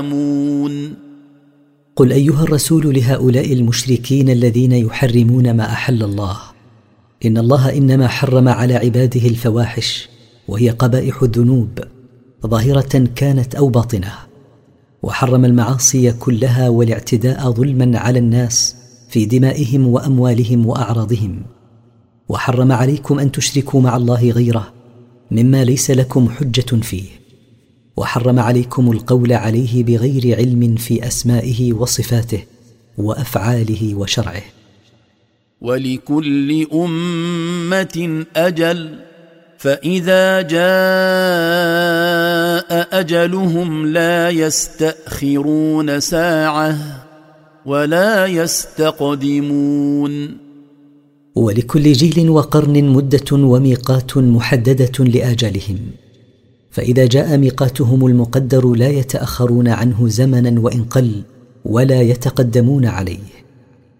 قل أيها الرسول لهؤلاء المشركين الذين يحرمون ما أحل الله: إن الله إنما حرم على عباده الفواحش، وهي قبائح الذنوب ظاهرة كانت أو باطنة، وحرم المعاصي كلها والاعتداء ظلما على الناس في دمائهم وأموالهم وأعراضهم، وحرم عليكم أن تشركوا مع الله غيره مما ليس لكم حجة فيه، وحرم عليكم القول عليه بغير علم في أسمائه وصفاته وأفعاله وشرعه. ولكل أمة أجل، فإذا جاء أجلهم لا يستأخرون ساعة ولا يستقدمون. ولكل جيل وقرن مدة وميقات محددة لآجالهم، فإذا جاء ميقاتهم المقدر لا يتأخرون عنه زمنا وإن قل، ولا يتقدمون عليه.